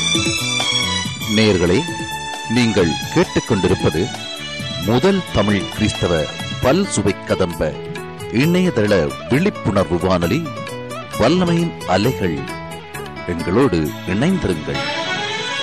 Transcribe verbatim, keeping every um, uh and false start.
நேயர்களே, நீங்கள் கேட்டுக்கொண்டிருப்பது முதல் தமிழ் கிறிஸ்தவ பல் சுவை கதம்ப இணையதள விழிப்புணர்வு வானொலி வல்லமையின் அலைகள். எங்களோடு இணைந்திருங்கள்.